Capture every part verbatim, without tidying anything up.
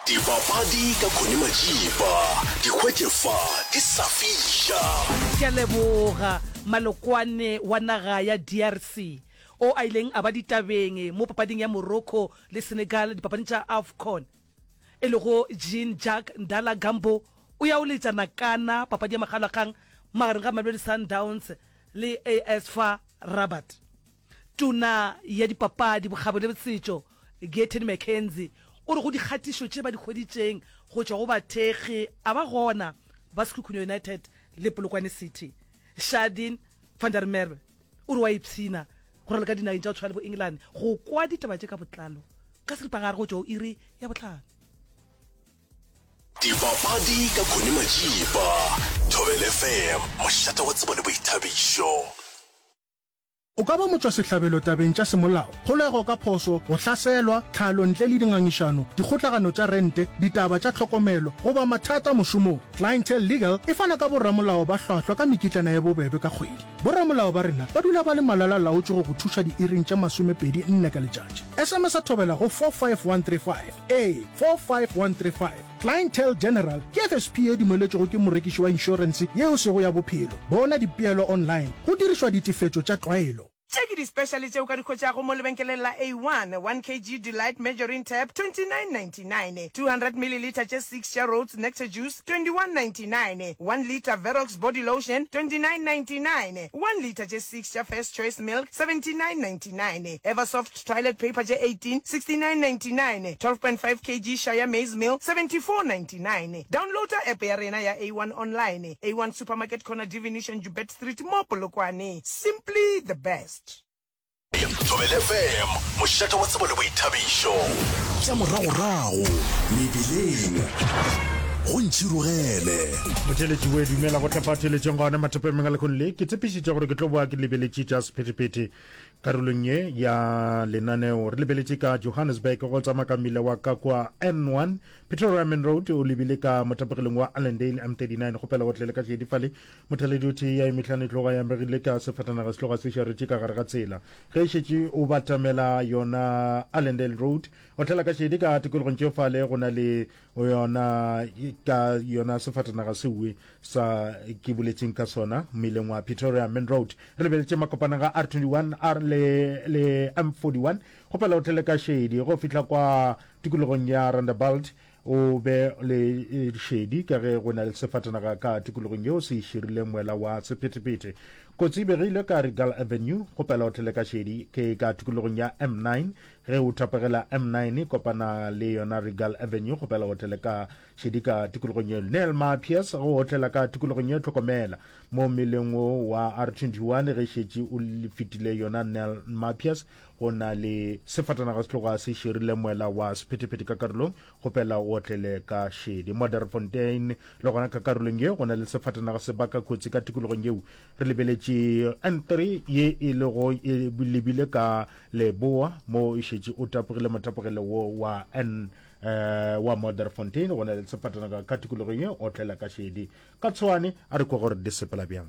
Dipapadi ka Connie Majiba, dikgwetlefa di sa fisha. Ke a leboga Malokwane wa naga ya D R C o a ileng a ba ditabeng mo papading ya Morocco le Senegal dipapading tša AFCON e le go Jean Jacques Ndala Gambo o ya o letsana kana papadi ya magalakgang magareng ga Mamelodi Sundowns le A S F A Rabat. Tuna ya dipapadi bogabo le setšo Gaten McKenzie o re go dikgatišo tše ba di kgweditšeng go tšwa go bathegi a ba gona ba Sekhukhune United le Polokwane City. Shadin van der Merwe o re wa ipsina go rela ka dinageng tša go tshwana le bo England go kwa ditaba tše ka botlalo ka seripagare go tšwa o iri ya botlhano. Dipapadi ka Connie Majiba, Thobela F M, mošate wa tsebo le boithabišo. O ka ba motswa sehlabelo tabeng tša semolao, kgolego ka phoso, go hlaselwa, tlhalo ntle le dingangišano, dikgotlagano tša rente, ditaba tša tlhokomelo, goba mathata mošomong. Clientele Legal e fana ka borramolao ba hlwahlwa ka mekitlana ya bobebe ka kgwedi. Borramolao ba rena ba dula ba le malala laotše go go thuša diiring tša masomepedi nne ka letšatši. S M S a thobela go four five one three five, a four five one three five. Clientele General ke F S P e dumeletšego ke morekiši wa inšorense yeo sego ya bophelo. Bona dipeelo online go dirišwa ditifetšo tša tlwaelo. Check it especially tšeo ka dikgotšago mo lebenkeleng la A one, one kilogram Delight Measuring Tape, twenty-nine ninety-nine, two hundred milliliter tše six tša Rhodes Nectar Juice, twenty-one ninety-nine, one liter Verox Body Lotion, twenty-nine ninety-nine, one liter tše six tša First Choice Milk, seventy-nine ninety-nine, Eversoft Toilet Paper tše eighteen, sixty-nine ninety-nine, twelve point five kilograms Shire Maize Meal, seventy-four ninety-nine. Download the app ya rena ya A one online, A one Supermarket Corner Divination Jubet Street, mo Polokwane. Simply the best. Thobela F M, mošate wa tsebo le boithabišo. Tša moragorago mebileng go ntšhirogele. Motheletši we dumela go tlhapa theletšeng gona mathape menga lekgone le ke tshepišitše gore ke tlo boa ke lebeletše tša sephethephethe karolong ye ya lenaneo re lebeletše ka Johannesburg go tsama ka mmila wa ka kwa N one Pretoria Main Road o lebile ka mothapegileng wa Allendale M thirty-nine go pela go tlele ka tšedi fale mothaledi o thea ya metlhane tloga ya megile ka sefatanaga setloga se šaretše ka gare ga tsela ge e šetše o batamela yona Allendale Road o tlela ka tšedi ka tikologong tšeo fale go na le yona ka yona sefatanaga sewe sa ke boletšeng ka sona mmileng wa Pretoria Main Road re lebeletše makopana ga R twenty-one R le le M forty-one go pela o tlele ka shedi go fihla kwa tikologong ya Randabalt o be le shedi ka ge go na le sefatanaga ka tikologong yeo se širile moela wa sephethephethe kotsi begile ka Regal Avenue go pela o tlele ka shedi ke ka tikologong ya M nine ge o thapegela M nine kopana le yona Regal Avenue go pela o tlele ka shedi ka tikologong ye Nelma Pierce go o tlela ka tikologong ye Tlhokomela mo mmileng wa R twenty-one ge šetše o fitile yona Nelma Pierce go na le sefatanaga setloga se širile moela wa sephethephethe ka karolong go pela o tlele ka shedi Modderfontein le gona ka karolong ye go na le sefatanaga se baka kotsi ka tikologong yeo re lebeletše N three ye e le go e lebile ka Leboa mo e šetše o tapogile motapogile wo wa N uh, wa Modderfontein go na le sefatanaga ka tikologong ye o tlela ka shedi ka tshwane a re kwa gore di sepela bjang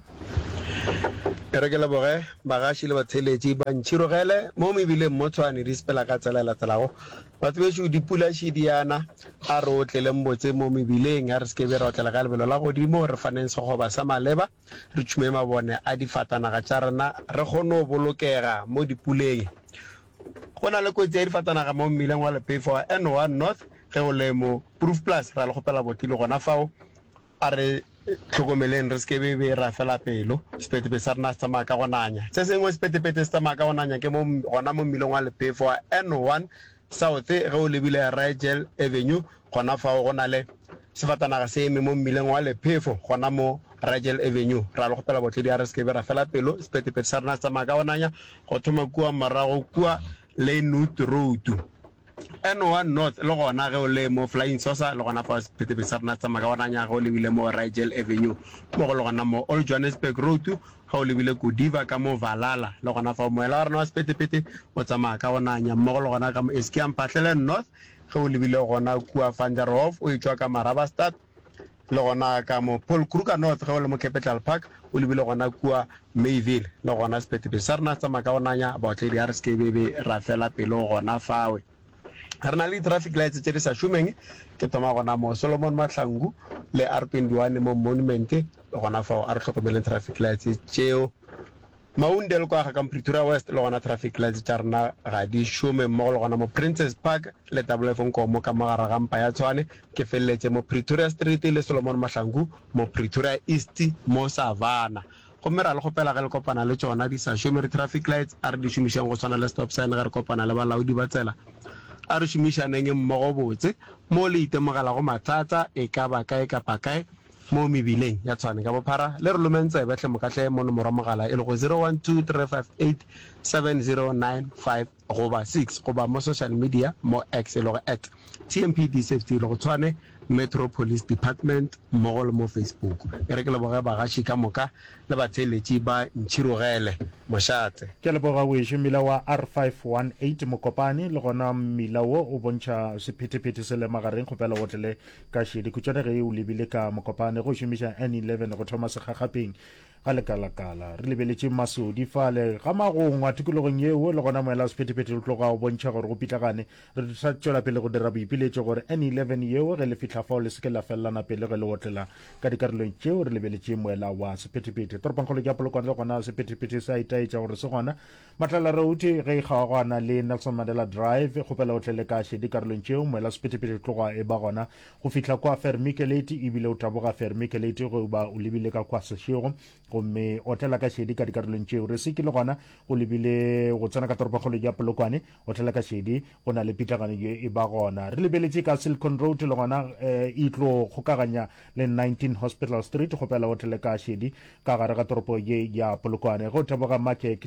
re ke leboge bagaši le batheletši ba ntšhirogele mo mebileng mo tshwane di sepela ka tsela latelago batho bešo dipula šediana a re o tlele mbotse mo mebileng a re se ke be re otlela ka lebelo la godimo re faneng sekgoba sa maleba re tšhume mabone a difatanaga tša rena re kgone go bolokega mo dipuleng go na le kotsi ya difatanaga mo mmileng wa lepefo wa N one North ge o le mo Proof Plus ra le gopela botile gona fao a re tlhokomeleng re se ke be be ra fela pelo sepetepete sa rena se tsamaya ka go nanya se sengwe sepetepete se tsamaya ka go nanya ke gona mo mmileng wa lepefo wa N one South ge o lebile Rigel Avenue gona fao go na le sefatanaga se eme mo mmileng wa lepefo gona mo Rigel Avenue ra le gopela botledi a re se ke be ra fela pelo sepetepete sa rena se tsamaya ka go nanya go thoma kua morago kua Lynwood Road N one North le gona ge o le mo Flying Saucer le gona fa sepetepete sa rena se tsamaya ka go nanya ge o lebile mo Rigel Avenue mo go le gona mo Old Johannesburg Road ga o lebile ko Diva ka mo Valala le gona fa moela wa rena wa sepetepete o tsamaya ka go nanya mo go le gona ka mo Eskia Mphahlele North ge o lebile gona kua Vanderhof o etswa ka Marabastad le gona ka mo Paul Kruger North ge o le mo Capital Park o lebile gona kua Mayville le gona sepetepete sa rena se tsamaya ka go nanya baotledi a re se ke be be ra fela pelo gona fawe re na le traffic lights tse di sa šomeng ke thoma gona mo Solomon Mahlangu le R twenty-one mo Monument le gona fao a re tlhokomeleng traffic lights tseo Maundel kwa ga ka Pretoria West le gona traffic lights tsa rena ga di šome mo le gona mo Princess Park le double F nko mo ka magara ga mpa ya Tshwane ke felletse mo Pretoria Street le Solomon Mahlangu mo Pretoria East mo Savannah go mera le go pela ga le kopana le tsona di sa šome re traffic lights a re di šomišang go tshwana le stop sign ga re kopana le balaodi ba tsela a re šomišaneng mmogo botse mo le itemogela go mathata e ka ba kae ka pa kae mo mebileng ya Tshwane ka bophara le re lomentse betlhe mokatle mo nomoro mogala e le go zero one two three five eight seven zero nine five goba six goba mo social media mo X e le go at T M P D Safety le go Tshwane Metro Police Department mo le mo Facebook e re ke le boga ba ga shika moka le ba tsheletsi ba ntshirogele moshatse ke le boga we shimila wa R five one eight mo kopane le gona milawo o bontsha sephetephete se le magareng go pela gotlele ka shedi ku tsone ge o lebile ka mo kopane go shimisha N eleven go thoma se gagapeng ga le kala kala re lebeletse masodi fa le ga magongwa tikologong yeo le gona moela sephetephete le tloga o bontsha gore go pitlagane re tsa tswela pele go dira boipiletse gore N eleven yeo ge le fitla fa le se ke la fellana pele ge le gotlela ka dikarolong tseo re lebeletse moela wa sephetephete toropankgolo ke polokwane le gona sephetephete sa itaetsa gore se gona matlala re uti ge ga gona le Nelson Mandela Drive go pela otlele ka she dikarolong tseo moela sephetephete tloga e ba gona go fitla kwa Fermikeleti e bile o taboga Fermikeleti go ba o lebile ka kwa seshego gomme o tlela ka shedi ka dikarolong tseo re se ke le gona go lebile go tsena ka toropankgolo ya polokwane o tlela ka shedi go na le pitlagano e ba gona re lebeletse ka Silicon Road le gona e tlo kgokaganya le nineteen Hospital Street go pela o tlela ka shedi ka gare ga toropo ye ya polokwane go taboga market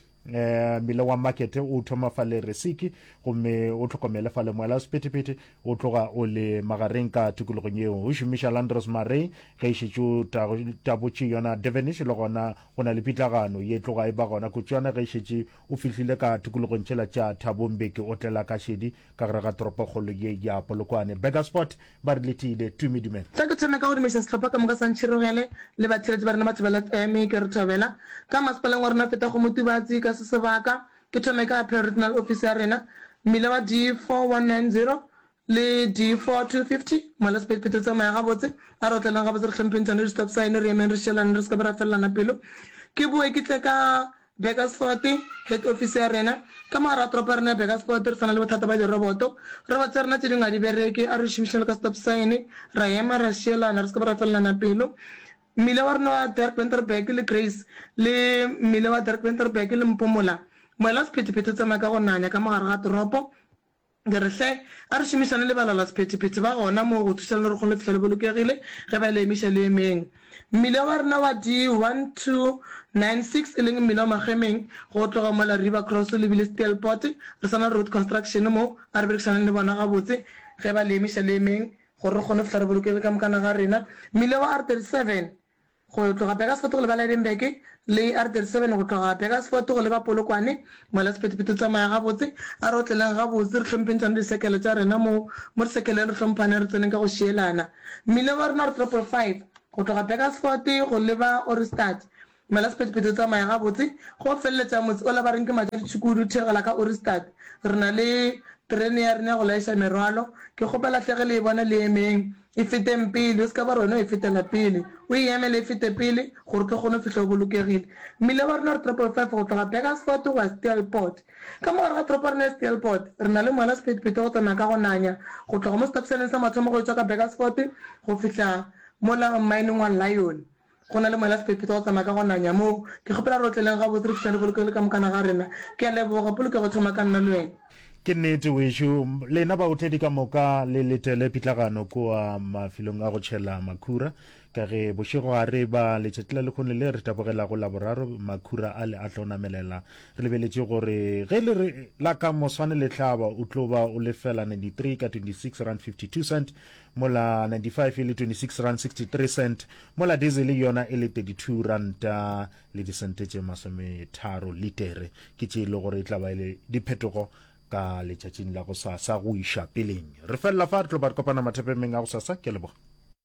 eh mile wa market o thoma fa le resiki gomme o tlhokomele fa le moela sephetephete o tloga o le magareng ka tikologong yeo o shumisha Landros Murray ge shitšu tabotši yona Devenish le gona go na le pitlagano ye tloga e ba gona go tswana ge shitše o fihlile ka tikologong tšela tša Thabombeke o tlela ka shedi ka gare ga toropokgolo ye ya Polokwane Beggarsport ba re letile tumidumen tla ke tsena ka go dimešha setlhopha ka moka santšhirogele le batsheletsi ba rena ba tsebela eme ke re thobela ka masepaleng wa rena feta go motibatsi ka se sebaka ke thome ka regional office ya rena mmile wa D four one nine zero le D four two fifty mala sephetephete tsa maya gabotse a re otlelang gabotse re tlhomphentšane re stop sign re emeng re šhelane re se ka be ra felelana pelo ke bue ke tle ka Beggarsport head office ya rena ka mara tropa rena Beggarsport re fana le bothata ba diroboto re ba tse rena tse dingwe a di bereke a re šomišane ka stop sign ra ema ra šhelana re se ka be ra felelana pelo mmile wa rena wa Dirk Winterberg le Grace le mmile wa Dirk Winterberg le Mpumola moela sephetephete tsa maka go nanya ka mogare ga toropo ke re hle a re šomišane le balala sephetephete ba gona mo go thušana le re kgone fitlhele bolokegile ge ba le emiša le emeng mmile wa rena wa D one two nine six e leng mmile wa magemeng go tloga mola River Cross le bile Steelport re sana road construction mo a re berekišanang le bona gabotse ge ba le emiša le emeng gore re kgone fitlha re bolokegile ka mokana ga rena mmile wa R thirty-seven go tloga Beggarsport go le ba Lydenburg le R thirty-seven go tloga Beggarsport go le ba Polokwane moela sephetephete tsa maya gabotse a re otlelang gabotse re tlhomphentšane disekele tša rena mo mo disekele re tlhomphane re tseneng ka go šielana mmile wa rena re triple five go tloga Beggarsport go le ba Oristad moela sephetephete tsa maya gabotse go feleletša motse o le ba reng ke matša ditšhukudu thegela ka Oristad re na le terene ya rena go laiša merwalo ke kgopela tlhege le e bona le emeng e feteng pele o se ka ba rona e fetela pele o e emele e fete pele gore ke kgone fitlha o bolokegile mmile wa rena re triple five go tloga Beggarsport go ya Steelport ka mogare ga toropo rena ya Steelport re na le moela sephetephete go tsamaya ka go nanya go tloga mo stopseleng sa mathomo go tswa ka Beggarsport go fitlha mola mining wa Lion go na le moela sephetephete go tsamaya ka go nanya mo ke kgopela re otleleng ga botse re fitlha re bolokegile ka mokana ga rena ke a leboga polokego thoma ka nna le wena ke nnete wešo lena ba otledi ka moka le letele pitlagano kua mafilong a go tšhela makhura ka ge bošego a re ba letšatši la lekgone le re tabogela go laboraro makhura a le a tlo namelela re lebeletše gore ge le re la ka moswane le tlhaba o tlo ba o lefela ninety-three ka twenty-six rand fifty-two cent mola ninety-five e le twenty-six rand sixty-three cent mola diesel yona e le thirty-two rand le disente tše masometharo litere ke tše e le gore e tla ba le diphetogo ka letšatšing la go sasa go iša peleng re fela fa re tlo ba re kopana mathepemeng a go sasa ke leboga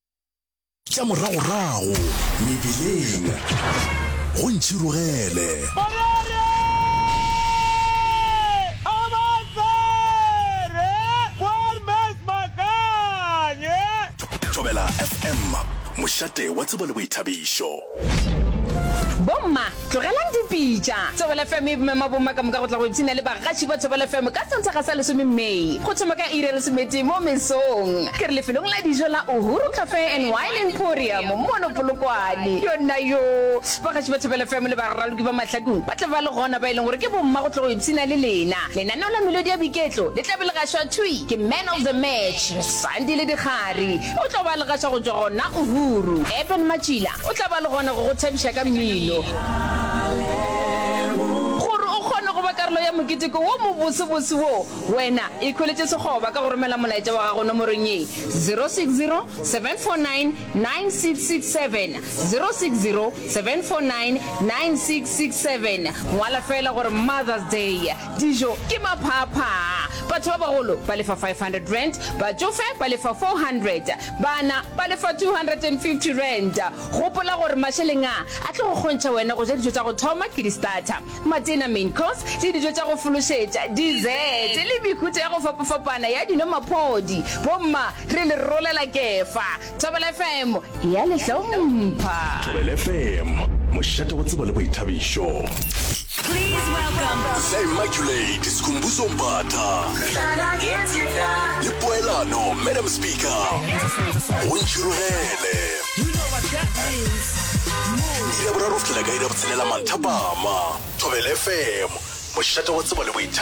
tša moragorago mebileng go ntšhirogele Thobela F M mošate wa tsebo le boithabišo. Bomma tlogelang dipitša Thobela F M e mema bomma ka moka go tla go ipsina le bagaši ba Thobela F M ka sontsha sa lesome Mei go thoma ka iri ya lesomete mo mesong ke re lefelong la dijo la Uhuru Cafe and Wine Emporium mono Polokwane yona yo bagaši ba Thobela F M le ba raloki ba mahlakong ba tla ba le gona ba ileng gore ke bomma go tla go ipsina le lena lenaneo la melodi ya biketlo le tla be le gašwa thui ke man of the match Sandile Dikgari o tla ba le gašwa go tswa gona Uhuru Eben Machila o tla ba le gona go go tšhabiša ka mmino gore o kgone go ba karolo ya moketeko wo mo botsebotse wo wena e kholetse segoba ka go romela molaetsa wa gago nomorong e zero six zero seven four nine nine six six seven zero six zero seven four nine nine six six seven ngwala fela gore Mother's Day dijo ke maphapha batho ba bagolo ba lefa five hundred rand batsofe ba lefa four hundred bana ba lefa two hundred fifty rand gopola gore masheleng a a tlo go kgontša wena go ja dijo tsa go thoma ke di starter matena main course le dijo tsa go fološetša dessert le bikhutse ya go fapafapana ya dinomaphodi bomma re le rolela kefa Thobela F M ya le hlompha Thobela F M mošate wa tsebo le boithabišo. Please welcome The Immaculate Sikhumbuzo Mbatha le Poelano Madam Speaker Untshirogele. You know what that means. Ile boraro fela ka ira botselela manthapama Thobela F M mošate wa tsebo le boithabišo.